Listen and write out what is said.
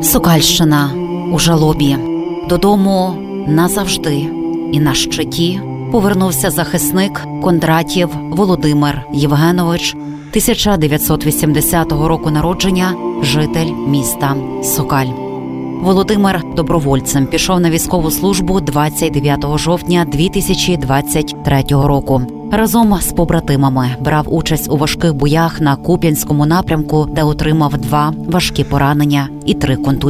Сокальщина у жалобі. Додому назавжди і на щиті повернувся захисник Кондратєв Володимир Євгенович, 1980 року народження, житель міста Сокаль. Володимир добровольцем пішов на військову службу 29 жовтня 2023 року. Разом з побратимами брав участь у важких боях на Куп'янському напрямку, де отримав 2 важкі поранення і 3 контузії.